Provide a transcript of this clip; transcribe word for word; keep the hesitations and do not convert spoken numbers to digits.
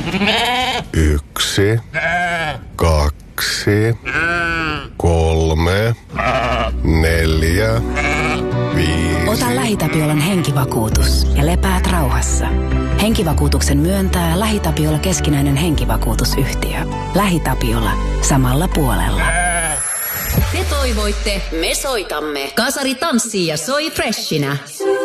Yksi, kaksi, kolme, neljä, viisi. Ota LähiTapiolan henkivakuutus ja lepäät rauhassa. Henkivakuutuksen myöntää LähiTapiola keskinäinen henkivakuutusyhtiö. LähiTapiola. Samalla puolella. Te toivoitte, me soitamme. Kasari tanssii ja soi freshinä.